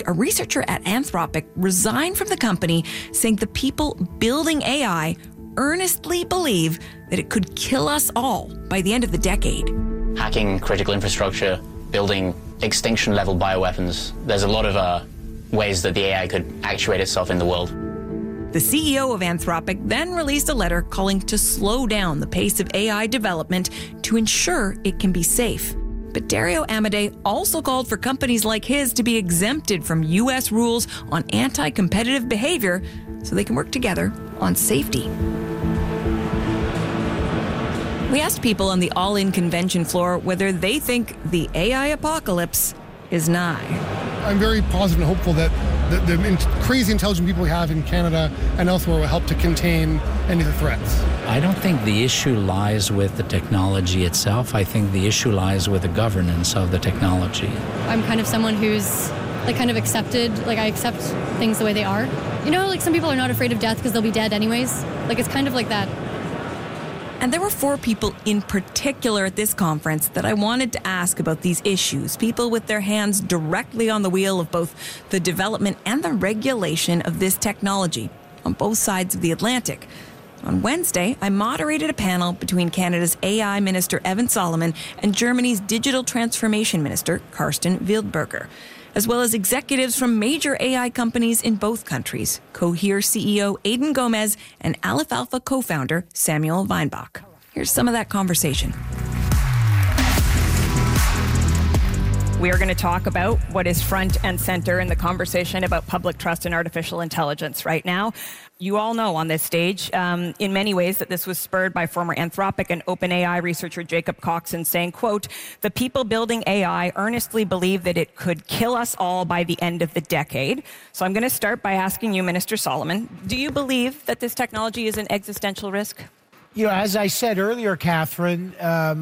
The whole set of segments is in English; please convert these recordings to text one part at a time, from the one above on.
week, a researcher at Anthropic resigned from the company, saying the people building AI earnestly believe that it could kill us all by the end of the decade. Hacking critical infrastructure, building extinction-level bioweapons. There's a lot of ways that the AI could actuate itself in the world. The CEO of Anthropic then released a letter calling to slow down the pace of AI development to ensure it can be safe. But Dario Amodei also called for companies like his to be exempted from U.S. rules on anti-competitive behavior so they can work together on safety. We asked people on the All In convention floor whether they think the AI apocalypse is nigh. I'm very positive and hopeful that the crazy intelligent people we have in Canada and elsewhere will help to contain any of the threats. I don't think the issue lies with the technology itself. I think the issue lies with the governance of the technology. I'm kind of someone who's kind of accepted, I accept things the way they are. Some people are not afraid of death because they'll be dead anyways. It's kind of like that. And there were 4 people in particular at this conference that I wanted to ask about these issues, people with their hands directly on the wheel of both the development and the regulation of this technology on both sides of the Atlantic. On Wednesday, I moderated a panel between Canada's AI Minister Evan Solomon and Germany's Digital Transformation Minister Carsten Wildberger, as well as executives from major AI companies in both countries, Cohere CEO Aidan Gomez and Aleph Alpha co-founder Samuel Weinbach. Here's some of that conversation. We are going to talk about what is front and center in the conversation about public trust in artificial intelligence right now. You all know on this stage, in many ways, that this was spurred by former Anthropic and OpenAI researcher Jacob Coxon saying, quote, "The people building AI earnestly believe that it could kill us all by the end of the decade." So I'm going to start by asking you, Minister Solomon, do you believe that this technology is an existential risk? As I said earlier, Catherine,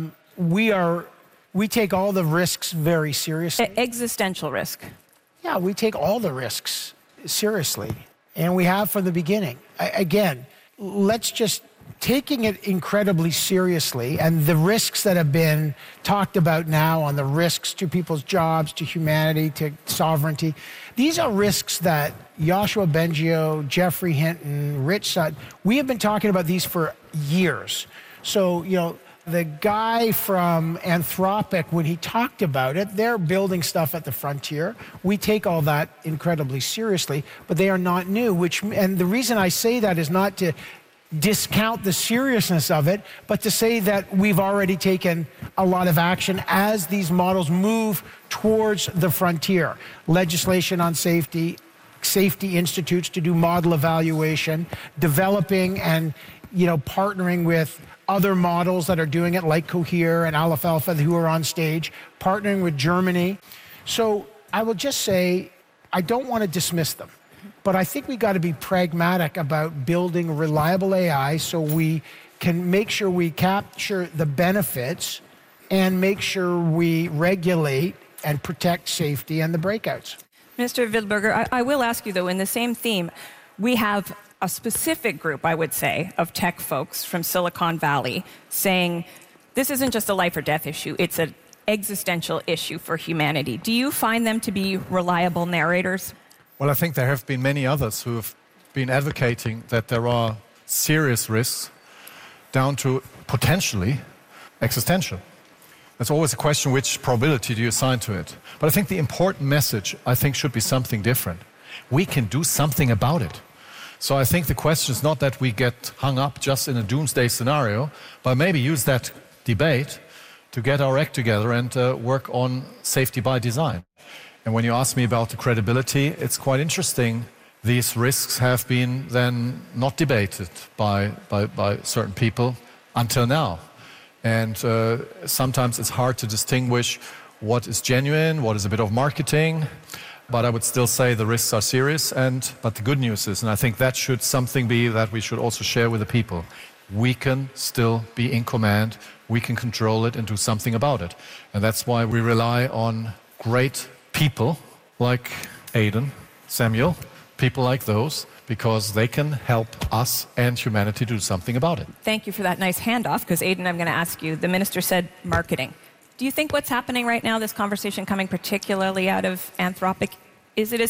we take all the risks very seriously. Existential risk. Yeah, we take all the risks seriously. And we have from the beginning. Again, let's just taking it incredibly seriously, and the risks that have been talked about now on the risks to people's jobs, to humanity, to sovereignty. These are risks that Yoshua Bengio, Jeffrey Hinton, Rich Sutton, we have been talking about these for years. So, the guy from Anthropic, when he talked about it, they're building stuff at the frontier. We take all that incredibly seriously, but they are not new. And the reason I say that is not to discount the seriousness of it, but to say that we've already taken a lot of action as these models move towards the frontier. Legislation on safety institutes to do model evaluation, developing and partnering with other models that are doing it, like Cohere and Aleph Alpha, who are on stage, partnering with Germany. So I will just say, I don't want to dismiss them, but I think we got to be pragmatic about building reliable AI so we can make sure we capture the benefits and make sure we regulate and protect safety and the breakouts. Mr. Wildberger, I will ask you, though, in the same theme, we have a specific group, I would say, of tech folks from Silicon Valley saying this isn't just a life or death issue, it's an existential issue for humanity. Do you find them to be reliable narrators? Well, I think there have been many others who have been advocating that there are serious risks down to potentially existential. It's always a question, which probability do you assign to it? But I think the important message, should be something different. We can do something about it. So I think the question is not that we get hung up just in a doomsday scenario, but maybe use that debate to get our act together and work on safety by design. And when you ask me about the credibility, it's quite interesting. These risks have been then not debated by certain people until now. And sometimes it's hard to distinguish what is genuine, what is a bit of marketing. But I would still say the risks are serious. But the good news is, and I think that should something be that we should also share with the people, we can still be in command, we can control it and do something about it. And that's why we rely on great people like Aidan, Samuel, people like those, because they can help us and humanity do something about it. Thank you for that nice handoff, because Aidan, I'm going to ask you, the minister said marketing. Do you think what's happening right now, this conversation coming particularly out of Anthropic, is it as